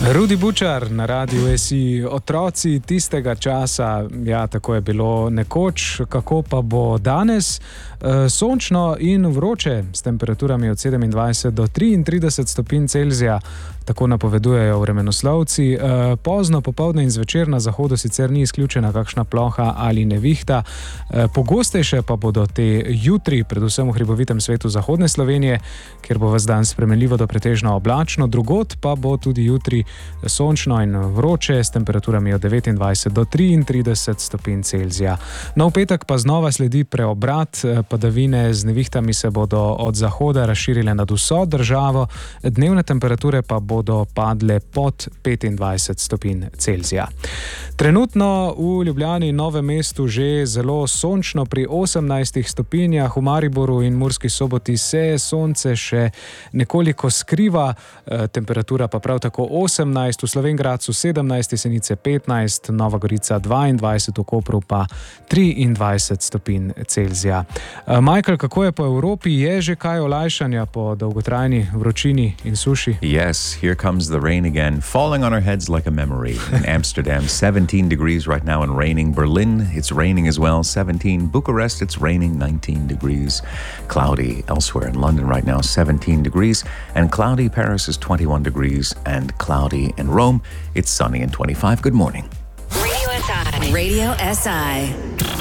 Rudi Bučar na Radiu SI. Otroci tistega časa, ja, tako je bilo nekoč, kako pa bo danes? Sončno in vroče, s temperaturami od 27 do 33 stopinj Celzija, tako napovedujejo vremenoslovci. Pozno popoldne in zvečer na zahodu sicer ni izključena kakšna ploha ali nevihta. Pogostejše pa bodo te jutri, predvsem v hribovitem svetu zahodne Slovenije, kjer bo ves dan spremenljivo do pretežno oblačno, drugod pa bo tudi jutri sončno in vroče s temperaturami od 29 do 33 stopinj Celzija. Na petek pa znova sledi preobrat, padavine z nevihtami se bodo od zahoda razširile nad vso državo, dnevne temperature pa bodo padle pod 25 stopinj Celzija. Trenutno v Ljubljani in Novem mestu že zelo sončno pri 18 stopinjah, v Mariboru in Murski Soboti se sonce še nekoliko skriva, temperatura pa prav tako 18, v Slovenj Gradcu 17, Jesenice 15, Nova Gorica 22, v Kopru pa 23 stopinj Celzija. Michael, kako je po Evropi? Je že kaj olajšanja po dolgotrajni vročini in suši? Yes, here comes the rain again, falling on our heads like a memory. In Amsterdam, 17 degrees right now and raining. Berlin, it's raining as well, 17. Bucharest, it's raining, 19 degrees. Cloudy elsewhere in London right now, 17 degrees. And cloudy, Paris is 21 degrees. And cloudy in Rome, it's sunny and 25. Good morning. Radio SI. Radio SI.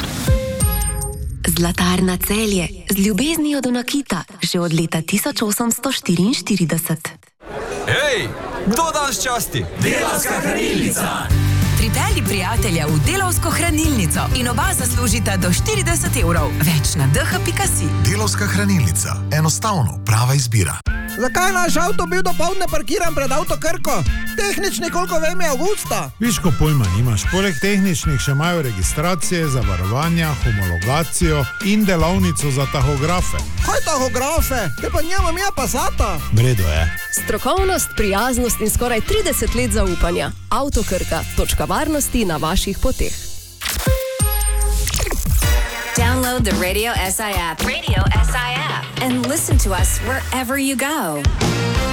Zlatarna Celje, z ljubeznijo do nakita, že od leta 1844. Hej, kdo danes časti? Delavska hranilnica! Pripelji prijatelja v Delavsko hranilnico in oba zaslužita do 40 evrov. Več na dh.si. Delavska hranilnica. Enostavno, prava izbira. Zakaj naš avto bil dopoldne parkiran pred Avto Krko? Tehnični, koliko vem, je avgusta. Viš, ko pojma nimaš. Poleg tehničnih še imajo registracije, zavarovanja, homologacijo in delavnico za tahografe. Kaj tahografe? Te pa njemam je Passata. Mredo je. Strokovnost, prijaznost in skoraj 30 let zaupanja. Avto Krka, točka varnosti na vaših poteh. Download the Radio SI app. Radio SI app. And listen to us wherever you go.